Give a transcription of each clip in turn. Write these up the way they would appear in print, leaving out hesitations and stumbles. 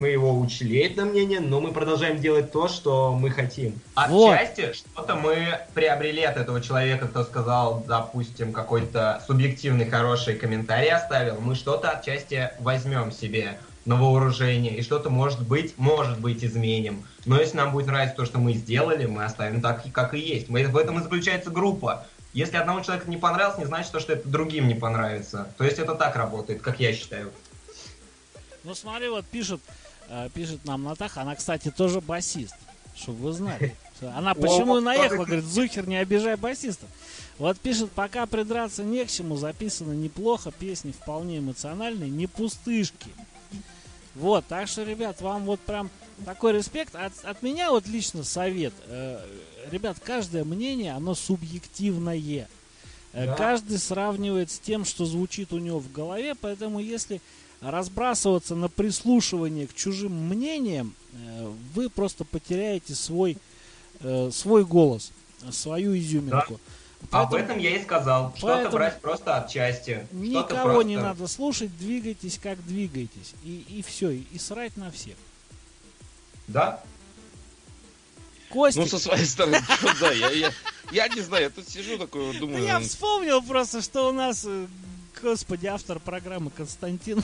мы его учли, это мнение, но мы продолжаем делать то, что мы хотим. Вот. Отчасти что-то мы приобрели от этого человека, кто сказал, допустим, какой-то субъективный хороший комментарий оставил. Мы что-то отчасти возьмем себе на вооружение, и что-то, может быть, изменим. Но если нам будет нравиться то, что мы сделали, мы оставим так, как и есть. В этом и заключается группа. Если одному человеку не понравилось, не значит, что это другим не понравится. То есть это так работает, как я считаю. Ну смотри, вот пишет нам Натаха, она, кстати, тоже басист, чтобы вы знали. Она почему и наехала, говорит, Зухер, не обижай басистов. Вот пишет, пока придраться не к чему, записано неплохо, песни вполне эмоциональные, не пустышки. Вот, так что, ребят, вам вот прям такой респект. От меня вот лично совет. Ребят, каждое мнение, оно субъективное. Да. Каждый сравнивает с тем, что звучит у него в голове, поэтому если разбрасываться на прислушивание к чужим мнениям, вы просто потеряете свой голос, свою изюминку. Да. Поэтому, об этом я и сказал. Что-то брать просто отчасти. Никого не надо слушать, двигайтесь как двигаетесь. И все, и срать на всех. Да? Костик. Ну, со своей стороны, да, я не знаю, я тут сижу такой, думаю... Я вспомнил просто, что у нас... Господи, автор программы Константин.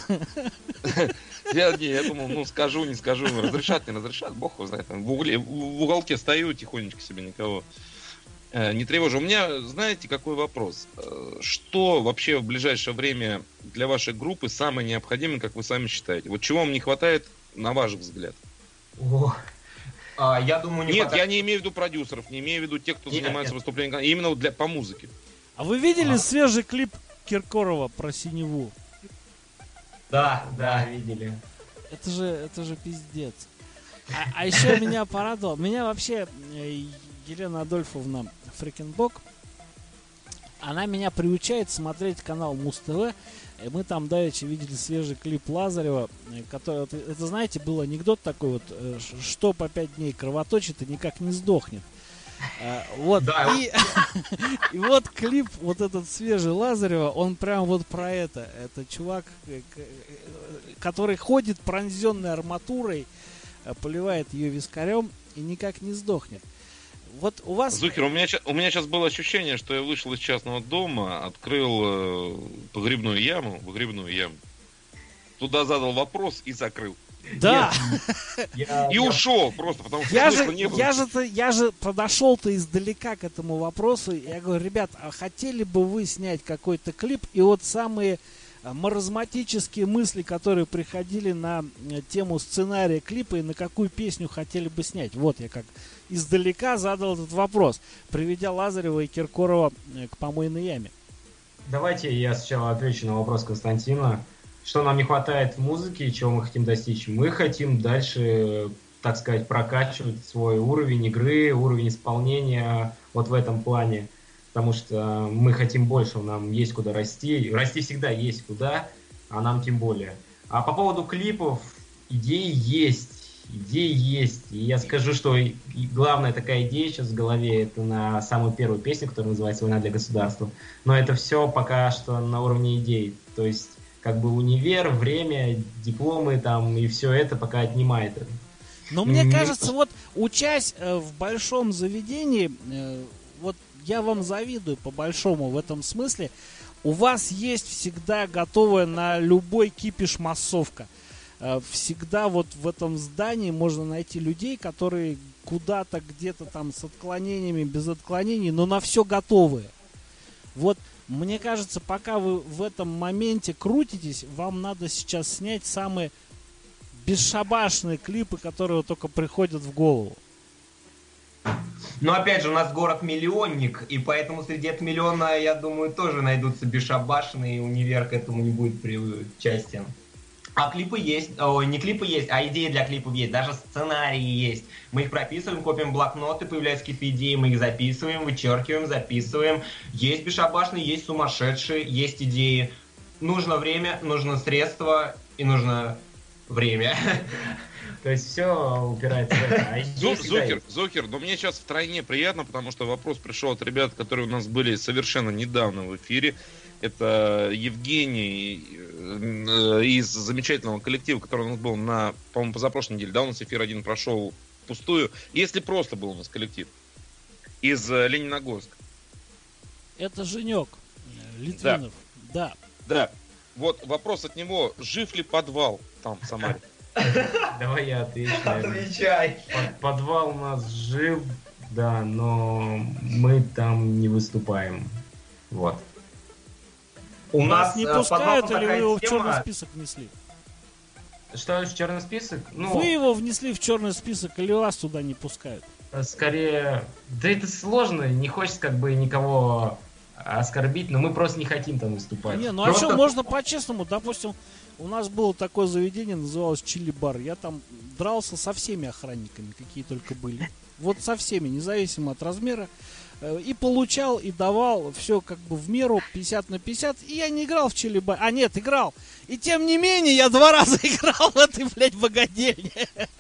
Я думал, ну скажу, не скажу, разрешат, не разрешат, бог его знает. В уголке стою, тихонечко себе никого не тревожу. У меня, знаете, какой вопрос? Что вообще в ближайшее время для вашей группы самое необходимое, как вы сами считаете? Вот чего вам не хватает, на ваш взгляд? Я думаю, Нет, я не имею в виду продюсеров, не имею в виду тех, кто занимается выступлением, именно по музыке. А вы видели свежий клип Киркорова про синеву? Да, видели. Это же пиздец. А еще меня порадовало. Меня вообще Елена Адольфовна Фрикенбок, она меня приучает смотреть канал Муз-ТВ. И мы там давеча видели свежий клип Лазарева, который, это знаете, был анекдот такой вот, что по 5 дней кровоточит и никак не сдохнет. Вот, да. И вот клип, вот этот свежий Лазарева, он прям вот про это. Это чувак, который ходит пронзенной арматурой, поливает ее вискарем и никак не сдохнет. Вот у вас... Зухер, у меня сейчас было ощущение, что я вышел из частного дома, открыл выгребную яму, туда задал вопрос и закрыл. Да. И ушел просто, потому что я же подошел-то издалека к этому вопросу. Я говорю, ребят, а хотели бы вы снять какой-то клип? И вот самые маразматические мысли, которые приходили на тему сценария клипа и на какую песню хотели бы снять. Вот я как издалека задал этот вопрос, приведя Лазарева и Киркорова к помойной яме. Давайте я сначала отвечу на вопрос Константина. Что нам не хватает в музыке, чего мы хотим достичь? Мы хотим дальше, так сказать, прокачивать свой уровень игры, уровень исполнения вот в этом плане. Потому что мы хотим больше, нам есть куда расти. Расти всегда есть куда, а нам тем более. А по поводу клипов, идеи есть. И я скажу, что главная такая идея сейчас в голове, это на самую первую песню, которая называется «Война для государства». Но это все пока что на уровне идей. То есть, как бы универ, время, дипломы там и все это пока отнимает. Но мне кажется, вот учась в большом заведении, вот я вам завидую по-большому в этом смысле. У вас есть всегда готовая на любой кипиш массовка. Всегда вот в этом здании можно найти людей, которые куда-то, где-то там с отклонениями, без отклонений, но на все готовые. Вот мне кажется, пока вы в этом моменте крутитесь, вам надо сейчас снять самые бесшабашные клипы, которые только приходят в голову. Но опять же, у нас город-миллионник, и поэтому среди этого миллиона, я думаю, тоже найдутся бесшабашные, и универ к этому не будет причастен. А клипы есть, не клипы есть, а идеи для клипов есть, даже сценарии есть. Мы их прописываем, копим блокноты, появляются какие-то идеи, мы их записываем, вычеркиваем, записываем. Есть бесшабашные, есть сумасшедшие, есть идеи. Нужно время, нужно средства и нужно время. То есть все упирается в это. А идей всегда есть. Зухер, но мне сейчас втройне приятно, потому что вопрос пришел от ребят, которые у нас были совершенно недавно в эфире. Это Евгений из замечательного коллектива, который у нас был на, по-моему, позапрошлой неделе. Да, у нас эфир один прошел впустую. Если просто был у нас коллектив из Лениногорска. Это Женек Литвинов. Да. Да. Вот вопрос от него. Жив ли подвал там в Самаре? Давай я отвечу. наверное. Отвечай. Подвал у нас жив, да, но мы там не выступаем. Вот. У Вас не пускают подвал или вы такая его в тема. черный список внесли? Что, в черный список? Ну, Вы его внесли в черный список или вас туда не пускают? скорее... Да это сложно, не хочется как бы никого оскорбить, но мы просто не хотим там выступать. Не, ну Просто- а что, можно по-честному, допустим, у нас было такое заведение, называлось Чили Бар. Я там дрался со всеми охранниками, какие только были. Вот со всеми, независимо от размера. И получал, и давал, все как бы в меру, 50 на 50. И я не играл в Чили Бар. А нет, играл. И тем не менее, я 2 раза играл в этой, блядь, богадельне.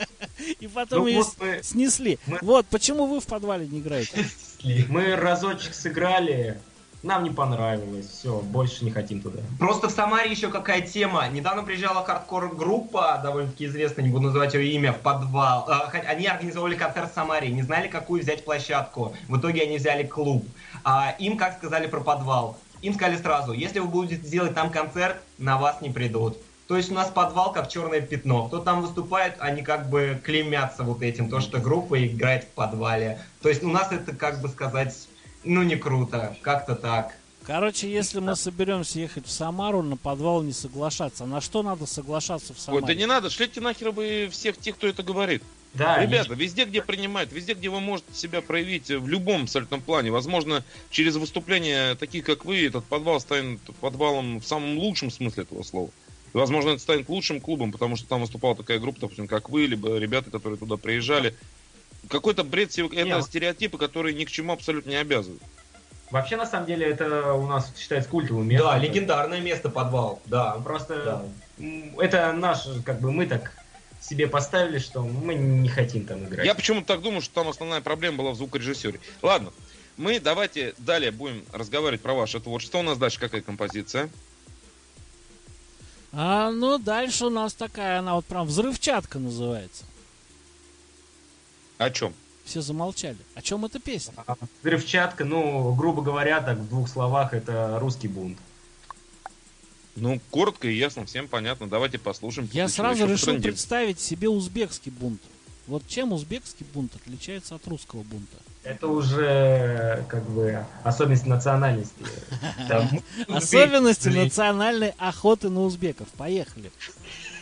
И потом Ну, ее вот мы- снесли. мы- Вот, почему вы в подвале не играете? Мы разочек сыграли, нам не понравилось, все, больше не хотим туда. Просто в Самаре еще какая тема. Недавно приезжала хардкор-группа, довольно-таки известная, не буду называть ее имя, в подвал. Они организовали концерт в Самаре, не знали, какую взять площадку. В итоге они взяли клуб. Им как сказали про подвал? Им сказали сразу, если вы будете делать там концерт, на вас не придут. То есть у нас подвал как черное пятно. Кто там выступает, они как бы клеймятся вот этим, то, что группа играет в подвале. То есть у нас это, как бы сказать, ну не круто, как-то так. Короче, если мы соберемся ехать в Самару, на подвал не соглашаться. А на что надо соглашаться в Ой, Самаре? да не надо, шлите нахер вы всех тех, кто это говорит. Да, Ребята, везде, где принимают, везде, где вы можете себя проявить в любом абсолютном плане, возможно, через выступления таких, как вы, этот подвал станет подвалом в самом лучшем смысле этого слова. И, возможно, это станет лучшим клубом, потому что там выступала такая группа, допустим, как вы, либо ребята, которые туда приезжали. Какой-то бред, это стереотипы, которые ни к чему абсолютно не обязывают. Вообще, на самом деле, это у нас считается культовым местом. Да, легендарное место подвал, да. Просто это наш, как бы мы так себе поставили, что мы не хотим там играть. Я почему-то так думаю, что там основная проблема была в звукорежиссере. Ладно, мы давайте далее будем разговаривать про ваше творчество. У нас дальше какая композиция? Ну, дальше у нас такая, она вот прям взрывчатка называется. О чем? Все замолчали. О чем эта песня? Взрывчатка, ну, грубо говоря, так в 2 словах, это русский бунт. Ну, коротко и ясно, всем понятно. Давайте послушаем. Я после чего сразу еще решил потрындим. представить себе узбекский бунт. Вот чем узбекский бунт отличается от русского бунта? Это уже, как бы, особенность национальности. Там Особенности блин. национальной охоты на узбеков. Поехали.